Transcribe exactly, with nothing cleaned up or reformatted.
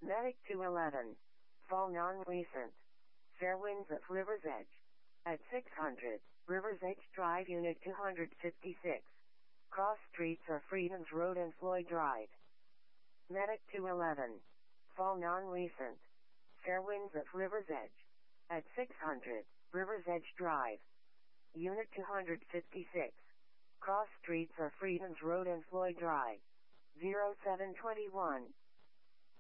Medic two eleven. Fall non-recent. Fair winds at River's Edge. At six hundred, River's Edge Drive Unit two fifty-six. Cross streets are Freedoms Road and Floyd Drive. Medic two eleven. Fall non-recent. Fair winds at River's Edge. At six hundred, River's Edge Drive. Unit two fifty-six. Cross streets are Freedoms Road and Floyd Drive. zero seven two one.